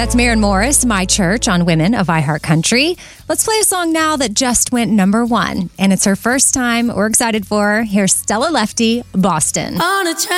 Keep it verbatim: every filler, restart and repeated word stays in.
That's Maren Morris, My Church, on Women of iHeartCountry. Let's play a song now that just went number one, and it's her first time. We're excited for her. Here's Stella Lefty, Boston. On a